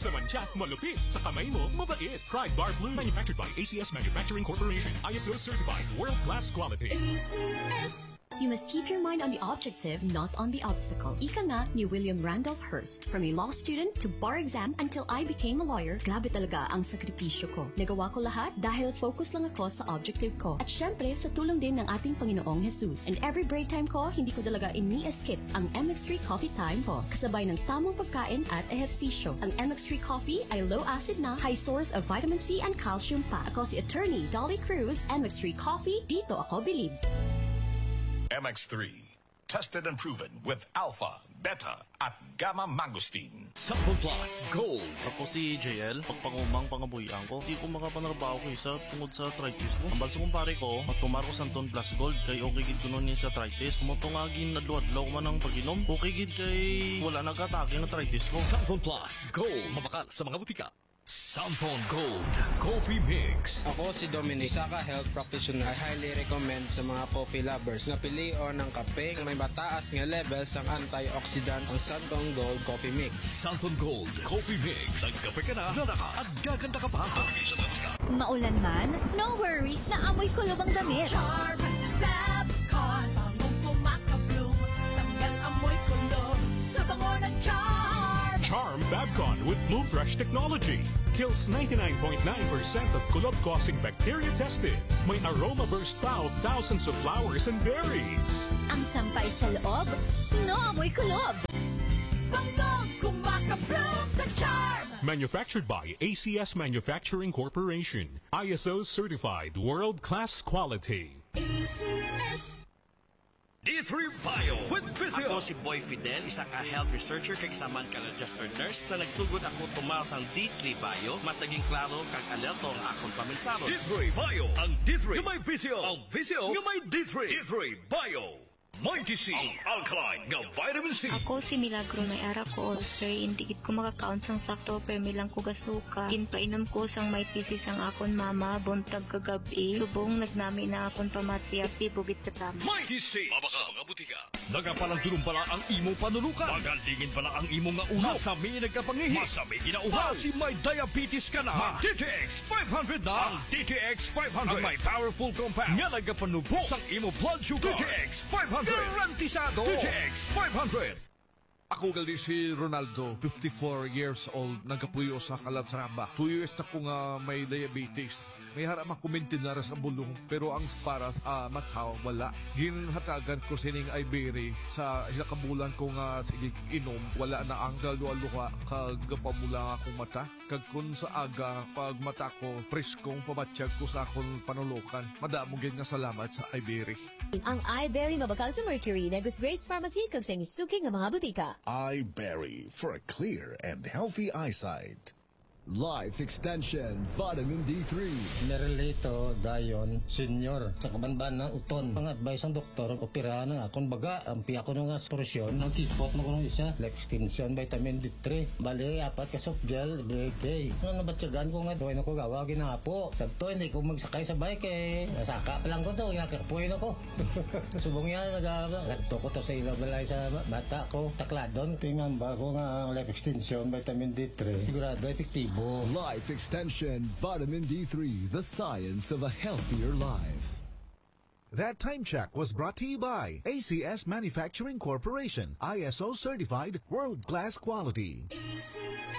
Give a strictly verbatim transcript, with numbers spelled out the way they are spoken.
Sa mancha, malupit. Sa kamay mo, mabait. Try Bar Blue. Manufactured by A C S Manufacturing Corporation. I S O certified. World-class quality. A C S. You must keep your mind on the objective, not on the obstacle. Ika nga ni William Randolph Hearst. From a law student to bar exam until I became a lawyer, grabe talaga ang sakripisyo ko. Nagawa ko lahat dahil focus lang ako sa objective ko. At syempre, sa tulong din ng ating Panginoong Jesus. And every break time ko, hindi ko talaga ini-skip ang M X three Coffee Time ko. Kasabay ng tamang pagkain at ehersisyo. Ang M X three Coffee ay low acid na, high source of vitamin C and calcium pa. Ako si Attorney Dolly Cruz, M X three Coffee, dito ako bilib. M X three. Tested and proven with alpha, beta, at gamma mangosteen. Sample Plus Gold. Ako si J L, pagpangumang pangabuyan ko, di ko makapanarbaho ko isa tungod sa arthritis ko. Ang balso kong pare ko, matumar ko Santon Plus Gold, kay okay gid ko nun niya sa arthritis. Motongagin nadluadlaw ko man ang pag-inom, okay gid kay wala nagkatake ng arthritis ko. Sample Plus Gold. Mabakal sa mga butika. Samphone Gold Coffee Mix. Ako si Dominic, Saka Health Practitioner. I highly recommend sa mga coffee lovers na pilion ng kape ng may mataas nga levels ang antioxidants ang Samphone Gold Coffee Mix. Samphone Gold Coffee Mix. Nagkape ka na, lalakas at gaganda ka pa. Maulan man, no worries na amoy kulob ang damit. Charm, Fabcon, bangong pumakabloom. Tanggal amoy kulob sa bango ng Charm. Charm Fabcon with Bloom Fresh technology. Kills ninety-nine point nine percent of kulob-causing bacteria tested. May aroma burst pa of thousands of flowers and berries. Ang sampay sa loob, no amoy kulob. Bangong kumakabloom sa Charm. Manufactured by A C S Manufacturing Corporation. I S O certified world-class quality. A C S. D three Bio with Physio. Ako si Boy Fidel, isang a health researcher kay kasamaan ka registered nurse. Sa nagsugod ako tumaw sa D three Bio, mas naging klaro kag alerto ang akong paminsaro. D three Bio. Ang D three yung may Physio. Ang Physio yung may D three. D three Bio. Mighty C. Ang alkaline nga vitamin C. Ako si Milagro may ara ko ulcer. Indigit ko makakaon sang sakto permi lang ko gasuka. Ginpainom ko sang may pisis ang akon mama buntag kagabi. Subong nagnami na akon pamatya ti bugit katama. Mighty C. Mabaka mga butika. Nagapalang tulong pala ang imo panulukan. Magalingin pala ang imo nga ulo. Masami nagkapangihi. Masami ginauhaw. Si may diabetes ka na. D T X five hundred na. Ang D T X five hundred. Ang may powerful compound. Nga nagapanubok sang imo blood sugar. D T X five hundred. Garantisado! D T X five hundred! Ako gali si Ronaldo, fifty-four years old, nagkapuyo sa Calatrava. Two years na ko nga may diabetes. May harap ako maintinara sa bulong, pero ang para sa uh, mataw, wala. Ginhatagan ko sining Ibery sa isa kabulan ko nga sige inom, wala na ang galuwa-luwa kagapamula akong mata. Kag kun sa aga, pag mata ko, preskong pamatsyag ko sa akong panulukan. Madamong nga salamat sa Ibery. Ang iBerry mabakal sa Mercury, Negus Grace Pharmacy, kag sa suking ng mga butika. iBerry for a clear and healthy eyesight. Life Extension Vitamin D three. Nerelito dayon senior sa kabanban ng uton. Ang advice ng doktor, operahan na akong baga. Ang piya ko nung aspirasyon, ang kipot na ko nung isa. Life Extension Vitamin D three. Bali, apat ka soft gel, every day. Ano nabatsagan ko nga, doon ako gawagin na po. Sabto, hindi ko magsakay sa bike eh. Nasaka pa lang ko to, yakakapuin ako. Subong yan, nag-ganto ko to sa ilabalay sa bata ko. Takladon, tingnan ko nga ang Life Extension Vitamin D three. Sigurado, efektibo. Life Extension Vitamin D three, the science of a healthier life. That time check was brought to you by A C S Manufacturing Corporation, I S O certified world-class quality. A C S.